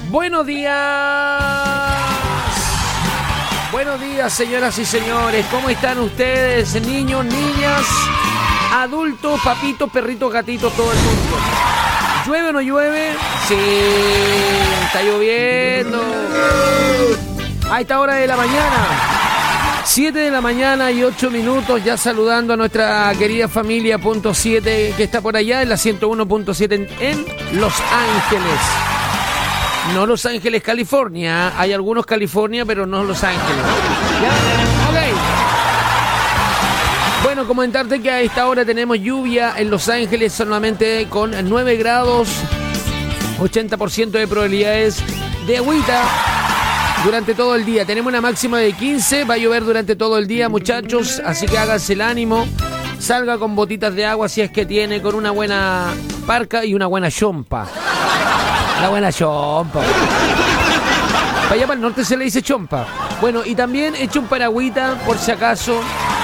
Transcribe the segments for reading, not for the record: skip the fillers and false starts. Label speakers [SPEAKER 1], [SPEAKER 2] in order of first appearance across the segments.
[SPEAKER 1] Buenos días. Buenos días, señoras y señores. ¿Cómo están ustedes, niños, niñas, adultos, papitos, perritos, gatitos, todo el mundo? ¿Llueve o no llueve? Sí, está lloviendo. A esta hora de la mañana, 7 de la mañana y 8 minutos, ya saludando a nuestra querida familia Punto 7 que está por allá en la 101.7 en Los Ángeles. No Los Ángeles, California. Hay algunos California, pero no Los Ángeles. ¿Ya? Ok. Bueno, comentarte que a esta hora tenemos lluvia en Los Ángeles solamente con 9 grados, 80% de probabilidades de agüita durante todo el día. Tenemos una máxima de 15, va a llover durante todo el día, muchachos, así que háganse el ánimo. Salga con botitas de agua si es que tiene, con una buena parca y una buena chompa. La buena chompa. Para allá para el norte se le dice chompa. Bueno, y también eche un paragüita por si acaso.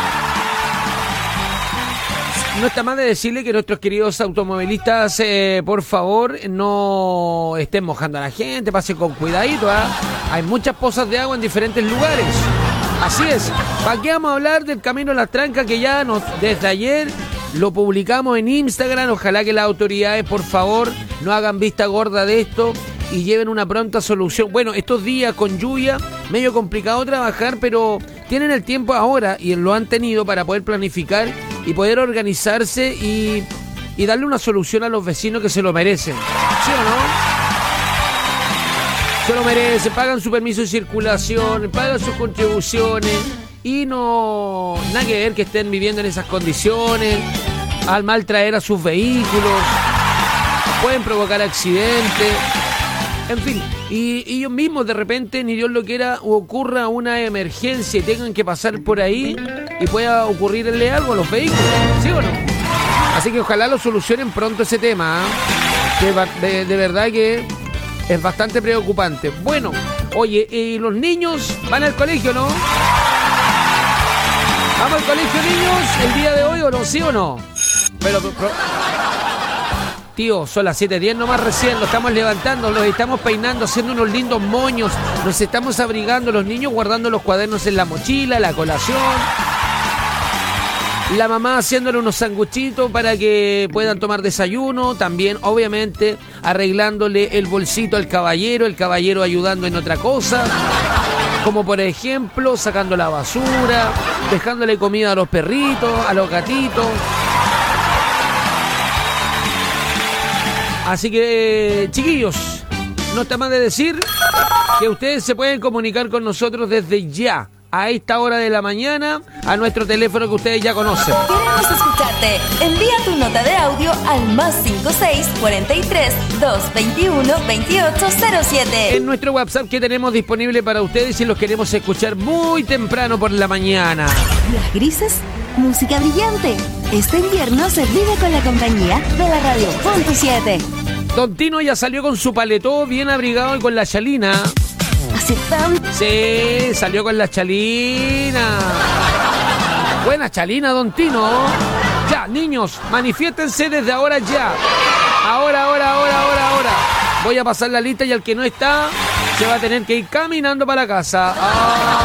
[SPEAKER 1] No está más de decirle que nuestros queridos automovilistas, por favor, no estén mojando a la gente, pasen con cuidadito, ¿eh? Hay muchas pozas de agua en diferentes lugares. Así es. ¿Para qué vamos a hablar del Camino a las Trancas que ya desde ayer lo publicamos en Instagram? Ojalá que las autoridades, por favor, no hagan vista gorda de esto y lleven una pronta solución. Bueno, estos días con lluvia, medio complicado trabajar, pero tienen el tiempo ahora y lo han tenido para poder planificar y poder organizarse y darle una solución a los vecinos que se lo merecen. ¿Sí o no? Se lo merecen, pagan su permiso de circulación, pagan sus contribuciones y no nada que ver que estén viviendo en esas condiciones, al mal traer a sus vehículos, pueden provocar accidentes, en fin, y ellos mismos de repente, ni Dios lo quiera, ocurra una emergencia y tengan que pasar por ahí y pueda ocurrirle algo a los vehículos, ¿sí o no? Así que ojalá lo solucionen pronto ese tema, ¿eh? Que de verdad que es bastante preocupante. Bueno, oye, ¿y los niños van al colegio, no? ¿Vamos al colegio, niños, el día de hoy o no? ¿Sí o no? Pero tío, son las 7:10 nomás recién, los estamos levantando, los estamos peinando, haciendo unos lindos moños, nos estamos abrigando, los niños guardando los cuadernos en la mochila, la colación, la mamá haciéndole unos sanguchitos para que puedan tomar desayuno, también obviamente arreglándole el bolsito al caballero, el caballero ayudando en otra cosa, como por ejemplo sacando la basura, dejándole comida a los perritos, a los gatitos. Así que, chiquillos, no está más de decir que ustedes se pueden comunicar con nosotros desde ya, a esta hora de la mañana, a nuestro teléfono que ustedes ya conocen.
[SPEAKER 2] Queremos escucharte. Envía tu nota de audio al +56 43 221 2807.
[SPEAKER 1] En nuestro WhatsApp que tenemos disponible para ustedes y los queremos escuchar muy temprano por la mañana.
[SPEAKER 2] Días grises, música brillante. Este invierno se vive con la compañía de la radio Punto 7.
[SPEAKER 1] Don Tino ya salió con su paletó bien abrigado y con la chalina.
[SPEAKER 2] Hace tan...
[SPEAKER 1] Sí, salió con la chalina. Buena chalina, Don Tino. Ya, niños, manifiéstense desde ahora ya. Ahora. Voy a pasar la lista y al que no está se va a tener que ir caminando para la casa.